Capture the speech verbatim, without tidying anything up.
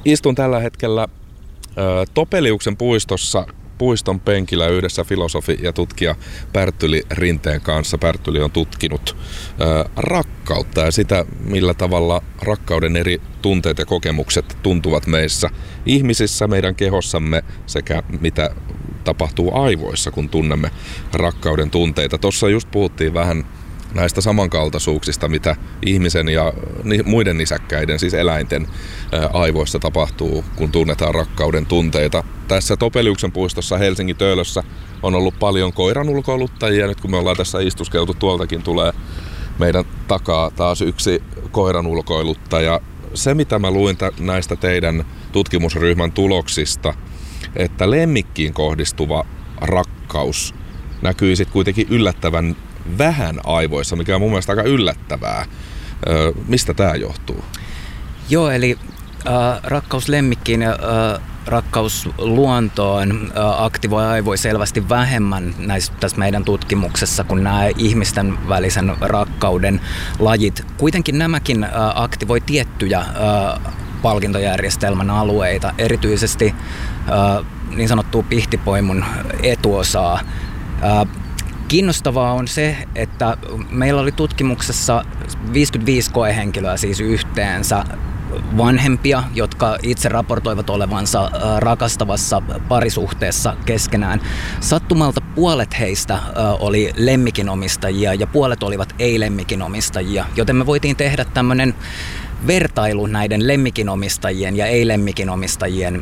Istun tällä hetkellä ö, Topeliuksen puistossa puiston penkillä yhdessä filosofi ja tutkija Pärttyli Rinteen kanssa. Pärttyli on tutkinut ö, rakkautta ja sitä, millä tavalla rakkauden eri tunteet ja kokemukset tuntuvat meissä ihmisissä, meidän kehossamme sekä mitä tapahtuu aivoissa, kun tunnemme rakkauden tunteita. Tuossa just puhuttiin vähän näistä samankaltaisuuksista, mitä ihmisen ja muiden nisäkkäiden, siis eläinten aivoissa tapahtuu, kun tunnetaan rakkauden tunteita. Tässä Topeliuksen puistossa Helsingin Töölössä on ollut paljon koiran ulkoiluttajia. Nyt kun me ollaan tässä istuskeltu, tuoltakin tulee meidän takaa taas yksi koiran ulkoiluttaja. Se, mitä mä luin näistä teidän tutkimusryhmän tuloksista, että lemmikkiin kohdistuva rakkaus näkyy sitten kuitenkin yllättävän vähän aivoissa, mikä on mun mielestä aika yllättävää. Ö, mistä tämä johtuu? Joo, eli äh, rakkaus lemmikkiin ja äh, rakkaus luontoon äh, aktivoi aivoja selvästi vähemmän näissä, tässä meidän tutkimuksessa kuin nämä ihmisten välisen rakkauden lajit. Kuitenkin nämäkin äh, aktivoi tiettyjä äh, palkintojärjestelmän alueita, erityisesti äh, niin sanottua pihtipoimun etuosaa. Äh, Kiinnostavaa on se, että meillä oli tutkimuksessa viisikymmentäviisi koehenkilöä siis yhteensä vanhempia, jotka itse raportoivat olevansa rakastavassa parisuhteessa keskenään. Sattumalta puolet heistä oli lemmikinomistajia ja puolet olivat ei-lemmikinomistajia, joten me voitiin tehdä tämmöinen vertailu näiden lemmikinomistajien ja ei-lemmikinomistajien